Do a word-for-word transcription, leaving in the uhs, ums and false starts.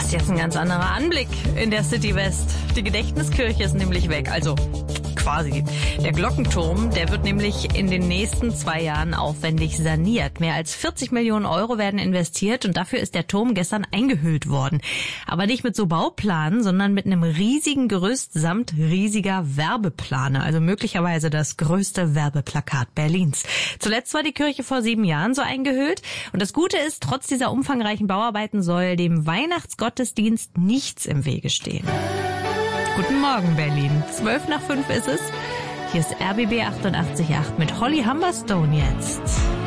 ist jetzt ein ganz anderer Anblick in der City West. Die Gedächtniskirche ist nämlich weg, also quasi. Der Glockenturm, der wird nämlich in den nächsten zwei Jahren aufwendig saniert. Mehr als vierzig Millionen Euro werden investiert und dafür ist der Turm gestern eingehüllt worden. Aber nicht mit so Bauplanen, sondern mit einem riesigen Gerüst samt riesiger Werbeplane. Also möglicherweise das größte Werbeplakat Berlins. Zuletzt war die Kirche vor sieben Jahren so eingehüllt. Und das Gute ist, trotz dieser umfangreichen Bauarbeiten soll dem Weihnachtsgottesdienst nichts im Wege stehen. Guten Morgen, Berlin. Zwölf nach fünf ist es. Hier ist R B B achtundachtzig Komma acht mit Holly Humberstone jetzt.